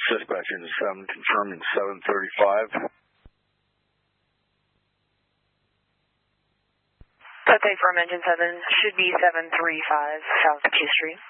Dispatch Engine 7 confirming 735. Update from Engine 7 should be 735 South Q Street.